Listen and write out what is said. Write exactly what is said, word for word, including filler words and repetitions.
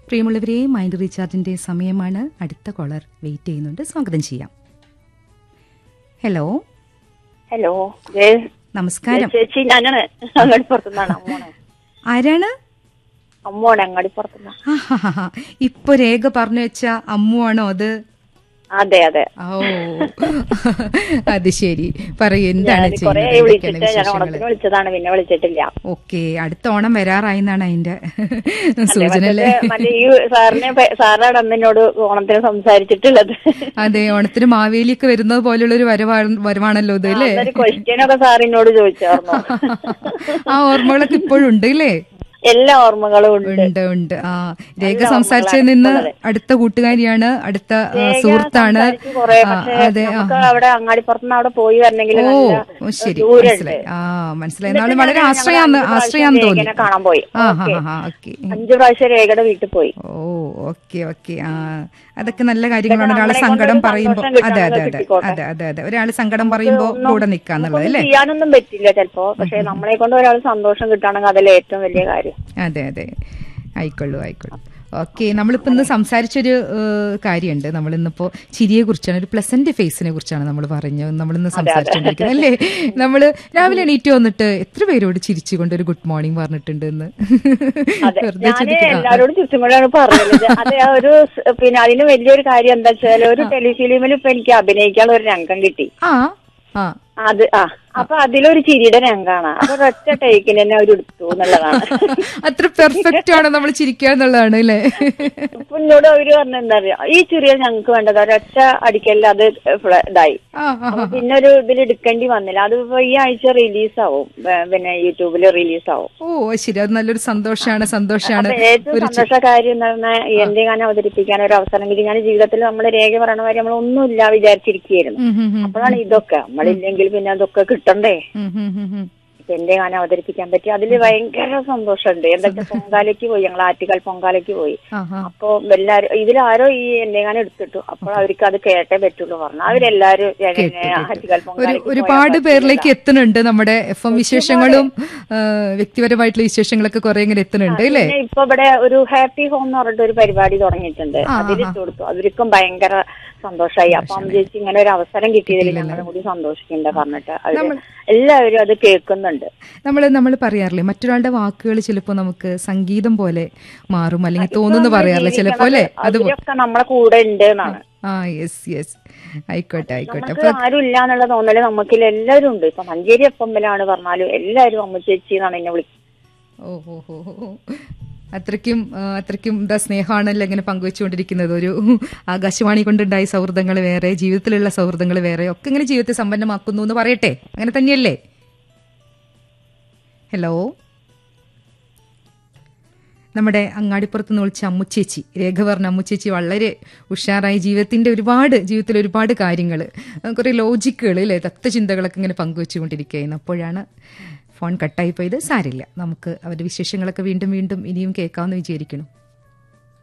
പ്രിയമുള്ളവരെ, മൈൻഡ് റീചാർജിന്റെ സമയമാണ്. അടുത്ത കോളർ വെയിറ്റ് ചെയ്യുന്നുണ്ട്. സ്വാഗതം ചെയ്യാം. ഹലോ ഹലോ, നമസ്കാരം ചേച്ചി. ഞാനാണ് അങ്ങാടിപ്പുറത്തുനിന്നാണ്. അമ്മോണ്. ആരാണ്? അമ്മോണ്, അങ്ങാടിപ്പുറത്തുനിന്ന്. ഇപ്പൊ രേഖ പറഞ്ഞു വെച്ച അമ്മുവാണോ അത്? അതെ അതെ. ഓ, അത് ശരി. പറയൂ, എന്താണ് വിളിച്ചതാണ്, പിന്നെ വിളിച്ചിട്ടില്ല. ഓക്കെ, അടുത്ത ഓണം വരാറായി എന്നാണ് അതിന്റെ സൂചന അല്ലേ? മറ്റേ ഈ സാറിനെ സാറാണ് അന്ന് എന്നോട് ഓണത്തിന് സംസാരിച്ചിട്ടുള്ളത്. അതെ, ഓണത്തിന് മാവേലിയൊക്കെ വരുന്നത് പോലുള്ള ഒരു വരവാണല്ലോ ഇത് അല്ലേ? ക്വസ്റ്റ്യനൊക്കെ സാറിനോട് ചോദിച്ചായിരുന്നു. ആ ഓർമ്മകളൊക്കെ ഇപ്പോഴും ഉണ്ട് അല്ലേ? എല്ലാ ഓർമ്മകളും ഉണ്ട് ഉണ്ട്. ആ, രേഖ സംസാരിച്ചതിൽ നിന്ന് അടുത്ത കൂട്ടുകാരിയാണ്, അടുത്ത സുഹൃത്താണ്. അതെ, അവിടെ അങ്ങാടിപ്പുറത്തുനിന്ന് അവിടെ പോയി വരണമെങ്കിൽ ഓ ശരി, മനസ്സിലായി. ആ മനസ്സിലായി. നാളെ വളരെ ആശ്രയാന്ന് ആശ്രയാന്ന് തോന്നി. കാണാൻ പോയി. ആ ഹാ ഹാ ഓക്കെ. അഞ്ചു പ്രാവശ്യം രേഖയുടെ വീട്ടിൽ പോയി. ഓ ഓക്കെ ഓക്കെ. ആ, അതൊക്കെ നല്ല കാര്യങ്ങളാണ്. ഒരാള് സങ്കടം പറയുമ്പോ അതെ അതെ അതെ അതെ അതെ അതെ ഒരാള് സങ്കടം പറയുമ്പോ കൂടെ നിക്കാന്നുള്ളത് അല്ലേ? ചെയ്യാനൊന്നും പറ്റില്ല ചിലപ്പോ, പക്ഷെ നമ്മളെ കൊണ്ട് ഒരാൾ സന്തോഷം കിട്ടുകയാണെങ്കിൽ അതല്ലേ ഏറ്റവും വലിയ കാര്യം. അതെ അതെ, ആയിക്കൊള്ളു ആയിക്കൊള്ളു. ഓക്കെ, നമ്മളിപ്പോ ഇന്ന് സംസാരിച്ചൊരു കാര്യമുണ്ട്. നമ്മളിന്നിപ്പോ ചിരിയെ കുറിച്ചാണ്, ഒരു പ്ലസന്റ് ഫേസിനെ കുറിച്ചാണ് നമ്മൾ പറഞ്ഞു നമ്മളിന്ന് സംസാരിച്ചുകൊണ്ടിരിക്കുന്നത് അല്ലേ? നമ്മള് രാവിലെ എണീറ്റ് വന്നിട്ട് എത്ര പേരോട് ചിരിച്ചുകൊണ്ട് ഒരു ഗുഡ് മോർണിംഗ് പറഞ്ഞിട്ടുണ്ട് എന്ന്? എല്ലാരോടും ചിരിച്ചുകൊണ്ടാണ് പറഞ്ഞത്. അതെ, ഒരു പിന്നെ അതിന് വലിയൊരു കാര്യം എന്താ വെച്ചാൽ, ഒരു ടെലിഫിലിമിൽ ഇപ്പൊ എനിക്ക് അഭിനയിക്കാനുള്ള ഒരു രംഗം കിട്ടി. ആ ആ അത് ആ അപ്പൊ അതിലൊരു ചിരിയുടെ രംഗാണ്. അപ്പൊ ഒറ്റ ടേക്കിന് തന്നെ അവർ എടുത്തു എന്നുള്ളതാണ്. അത്ര പെർഫെക്റ്റ് ആണ് നമ്മൾ ചിരിക്കുക എന്നുള്ളതാണ് അല്ലേ? ഇപ്പൊ എന്നോട് അവര് പറഞ്ഞ എന്താ പറയാ, ഈ ചിരിയ ഞങ്ങക്ക് വേണ്ടത് ഒരൊറ്റ അടിക്കല്ല, അത് ഇതായി. പിന്നെ ഒരു ഇതിൽ എടുക്കേണ്ടി വന്നില്ല. അത് ഇപ്പൊ ഈ ആഴ്ച റിലീസ് ആവും, പിന്നെ യൂട്യൂബിൽ റിലീസ് ആവും. ഓ ശരി, അത് നല്ലൊരു സന്തോഷാണ് സന്തോഷാണ്. ഏറ്റവും സന്തോഷ കാര്യം എന്ന് പറഞ്ഞാൽ എന്റെ ഗാനം അവതരിപ്പിക്കാൻ ഒരു അവസരം കിട്ടി. ഞാൻ ജീവിതത്തിൽ നമ്മള് രേഖ പറയണ കാര്യം നമ്മളൊന്നുമില്ല വിചാരിച്ചിരിക്കുകയായിരുന്നു. അപ്പോഴാണ് ഇതൊക്കെ നമ്മളില്ലെങ്കിൽ പിന്നെ അതൊക്കെ കിട്ടണ്ടേ. എന്റെ ഗാനം അവതരിപ്പിക്കാൻ പറ്റി, അതില് ഭയങ്കര സന്തോഷമുണ്ട്. എന്തൊക്കെ പൊങ്കാലയ്ക്ക് പോയി, ഞങ്ങൾ ആറ്റുകാൽ പൊങ്കാലയ്ക്ക് പോയി. അപ്പൊ എല്ലാരും ഇതിലാരോ ഈ എന്റെ ഗാനം എടുത്തിട്ടു. അപ്പോൾ അവർക്ക് അത് കേട്ടേ പറ്റുള്ളൂ പറഞ്ഞു. അവരെല്ലാരും ആറ്റുകാൽ പൊങ്കാലയ്ക്ക് ഒരുപാട് പേരിലേക്ക് എത്തുന്നുണ്ട്. നമ്മുടെ എഫ് എം വിശേഷങ്ങളും വ്യക്തിപരമായിട്ടുള്ള വിശേഷങ്ങളൊക്കെ കുറെ ഇങ്ങനെ എത്തുന്നുണ്ട് അല്ലേ? ഇപ്പൊ ഇവിടെ ഒരു ഹാപ്പി ഹോം എന്ന് പറഞ്ഞിട്ട് ഒരു പരിപാടി തുടങ്ങിയിട്ടുണ്ട്. അതിലിട്ട് കൊടുത്തു. അവർക്കും ഭയങ്കര സന്തോഷമായി. അപ്പൊ അമ്മ ചേച്ചി ഇങ്ങനെ ഒരു അവസരം കിട്ടിയതിൽ ഞങ്ങളും കൂടി സന്തോഷിക്കണ്ട പറഞ്ഞിട്ട് അവര് എല്ലാവരും അത് കേൾക്കുന്നുണ്ട്. നമ്മള് നമ്മൾ പറയാറില്ലേ, മറ്റൊരാളുടെ വാക്കുകൾ ചിലപ്പോ നമുക്ക് സംഗീതം പോലെ മാറും, അല്ലെങ്കിൽ തോന്നുന്നു പറയാറില്ലേ ചിലപ്പോ അല്ലേ? അതൊക്കെ നമ്മളെ കൂടെ ഉണ്ട് എന്നാണ്. ആ യെസ് യെസ്, ആയിക്കോട്ടെ ആയിക്കോട്ടെ. അപ്പൊ ആരും ഇല്ല എന്നുള്ള തോന്നല് നമുക്കിൽ എല്ലാവരും ഉണ്ട്. ഇപ്പൊ മഞ്ചേരി എഫ് എമ്മിലാണ് പറഞ്ഞാലും എല്ലാവരും അമ്മ ചേച്ചി എന്നാണ് എന്നെ വിളിക്കുന്നത്. ഓ ഹോ ഹോ ഹോ, അത്രയ്ക്കും അത്രയ്ക്കും എന്താ സ്നേഹമാണല്ലോ ഇങ്ങനെ പങ്കുവെച്ചുകൊണ്ടിരിക്കുന്നത്. ഒരു ആകാശവാണി കൊണ്ടുണ്ടായ സൗഹൃദങ്ങൾ വേറെ, ജീവിതത്തിലുള്ള സൗഹൃദങ്ങൾ വേറെ, ഒക്കെ ഇങ്ങനെ ജീവിതത്തെ സമ്പന്നമാക്കുന്നു എന്ന് പറയട്ടെ. അങ്ങനെ തന്നെയല്ലേ? ഹലോ, നമ്മുടെ അങ്ങാടിപ്പുറത്ത് നിന്ന് വിളിച്ച അമ്മുച്ചേച്ചി, രേഖ പറഞ്ഞ അമ്മുച്ചേച്ചി വളരെ ഉഷാറായി ജീവിതത്തിന്റെ ഒരുപാട് ജീവിതത്തിൽ ഒരുപാട് കാര്യങ്ങൾ, കുറെ ലോജിക്കുകൾ അല്ലേ, തത്വചിന്തകളൊക്കെ ഇങ്ങനെ പങ്കുവെച്ചുകൊണ്ടിരിക്കുകയായിരുന്നു. അപ്പോഴാണ് ഫോൺ കട്ടായി പോയത്. സാരില്ല, നമുക്ക് അവരുടെ വിശേഷങ്ങളൊക്കെ വീണ്ടും വീണ്ടും ഇനിയും കേൾക്കാമെന്ന് വിചാരിക്കണം.